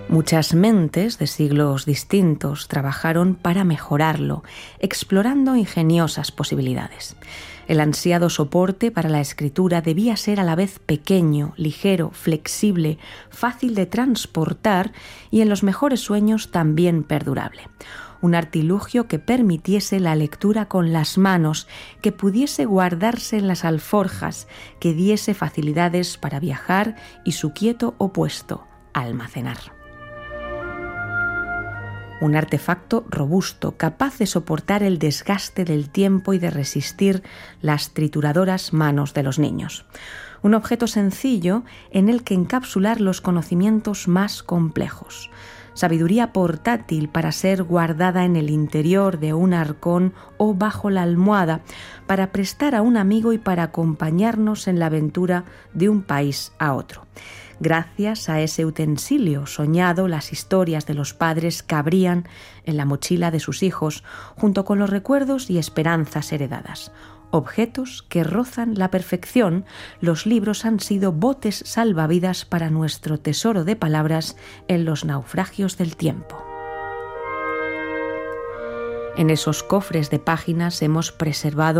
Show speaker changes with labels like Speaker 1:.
Speaker 1: Muchas mentes de siglos distintos trabajaron para mejorarlo, explorando ingeniosas posibilidades. El ansiado soporte para la escritura debía ser a la vez pequeño, ligero, flexible, fácil de transportar y, en los mejores sueños, también perdurable. Un artilugio que permitiese la lectura con las manos, que pudiese guardarse en las alforjas, que diese facilidades para viajar y su quieto opuesto, almacenar. Un artefacto robusto, capaz de soportar el desgaste del tiempo y de resistir las trituradoras manos de los niños. Un objeto sencillo en el que encapsular los conocimientos más complejos. Sabiduría portátil para ser guardada en el interior de un arcón o bajo la almohada, para prestar a un amigo y para acompañarnos en la aventura de un país a otro. Gracias a ese utensilio soñado, las historias de los padres cabrían en la mochila de sus hijos, junto con los recuerdos y esperanzas heredadas. Objetos que rozan la perfección, los libros han sido botes salvavidas para nuestro tesoro de palabras en los naufragios del tiempo. En esos cofres de páginas hemos preservado